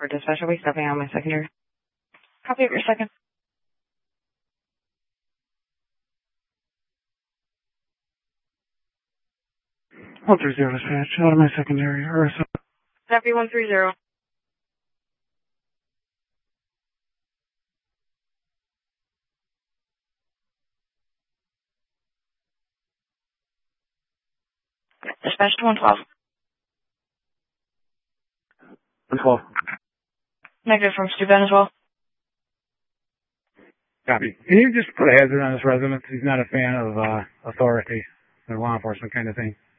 For dispatch, I'll be stepping out my secondary. Copy of your second. One 30 dispatch, out of my secondary, RSO. Copy 130. Dispatch to 112. 112. Negative from Stu Ben as well. Copy. Can you just put a hazard on this resident? He's not a fan of authority or law enforcement kind of thing.